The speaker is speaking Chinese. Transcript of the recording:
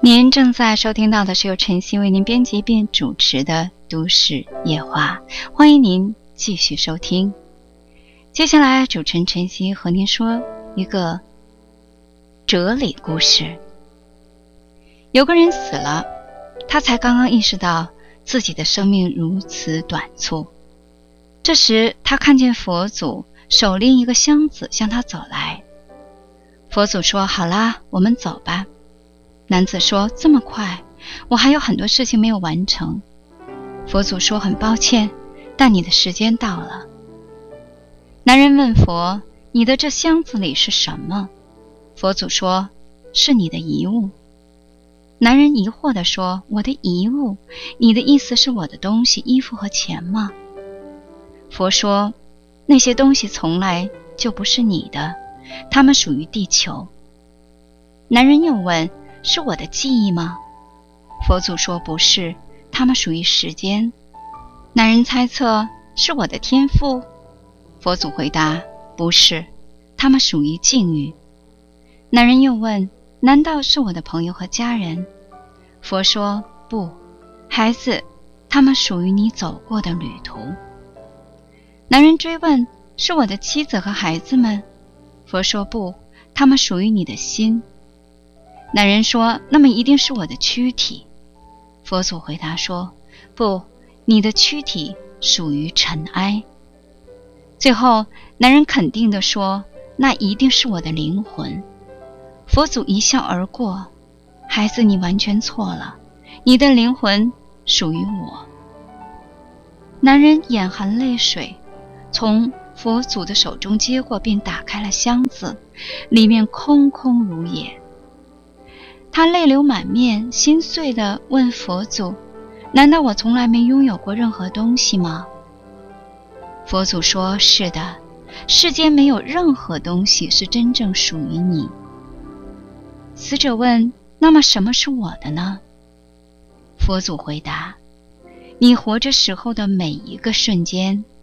您正在收听到的是由晨曦为您编辑并主持的都市夜话，欢迎您继续收听。接下来主持人晨曦和您说一个哲理故事。有个人死了，他才刚刚意识到自己的生命如此短促。这时他看见佛祖手拎一个箱子向他走来。佛祖说：好啦，我们走吧。男子说：这么快，我还有很多事情没有完成。佛祖说：很抱歉，但你的时间到了。男人问佛：你的这箱子里是什么？佛祖说：是你的遗物。男人疑惑地说：我的遗物？你的意思是我的东西，衣服和钱吗？佛说：那些东西从来就不是你的，它们属于地球。男人又问：是我的记忆吗？佛祖说：不是，它们属于时间。男人猜测：是我的天赋？佛祖回答：不是，它们属于境遇。男人又问：难道是我的朋友和家人？佛说：不，孩子，他们属于你走过的旅途。男人追问：是我的妻子和孩子们？佛说：不，他们属于你的心。男人说：那么一定是我的躯体。佛祖回答说：不，你的躯体属于尘埃。最后男人肯定地说：那一定是我的灵魂。佛祖一笑而过：孩子，你完全错了，你的灵魂属于我。男人眼含泪水，从佛祖的手中接过，并打开了箱子，里面空空如也。他泪流满面，心碎地问佛祖：难道我从来没拥有过任何东西吗？佛祖说：是的，世间没有任何东西是真正属于你。死者问：那么什么是我的呢？佛祖回答：你活着时候的每一个瞬间